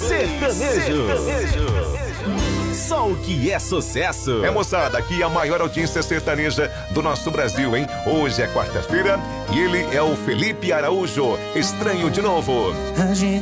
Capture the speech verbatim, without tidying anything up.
Sertanejo. Só o que é sucesso. É, moçada, aqui a maior audiência sertaneja do nosso Brasil, hein? Hoje é quarta-feira e ele é o Felipe Araújo. Estranho de novo. A gente